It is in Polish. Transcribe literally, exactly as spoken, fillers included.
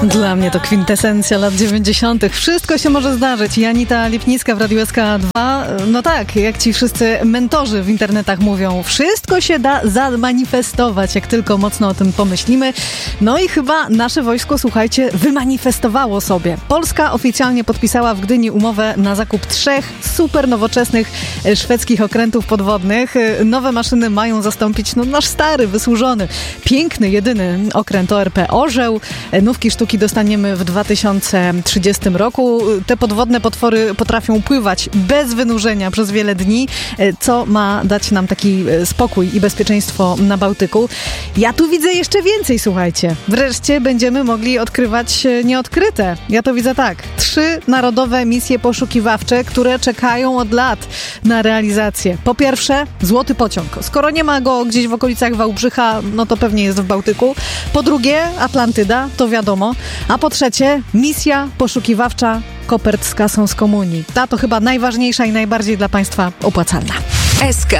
Dla mnie to kwintesencja lat dziewięćdziesiątych. Wszystko się może zdarzyć. Janita Lipnicka w Radiu S K dwa. No tak, jak ci wszyscy mentorzy w internetach mówią, wszystko się da zamanifestować, jak tylko mocno o tym pomyślimy. No i chyba nasze wojsko, słuchajcie, wymanifestowało sobie. Polska oficjalnie podpisała w Gdyni umowę na zakup trzech super nowoczesnych szwedzkich okrętów podwodnych. Nowe maszyny mają zastąpić no, nasz stary, wysłużony, piękny, jedyny okręt O R P Orzeł. Nówki sztuki dostaniemy w dwa tysiące trzydziestym roku. Te podwodne potwory potrafią pływać bez wynurzenia przez wiele dni, co ma dać nam taki spokój i bezpieczeństwo na Bałtyku. Ja tu widzę jeszcze więcej, słuchajcie. Wreszcie będziemy mogli odkrywać nieodkryte. Ja to widzę tak. Trzy narodowe misje poszukiwawcze, które czekają od lat na realizację. Po pierwsze, złoty pociąg. Skoro nie ma go gdzieś w okolicach Wałbrzycha, no to pewnie jest w Bałtyku. Po drugie, Atlantyda, to wiadomo. A po trzecie, misja poszukiwawcza kopert z kasą z komunii. Ta to chyba najważniejsza i najbardziej dla państwa opłacalna. S K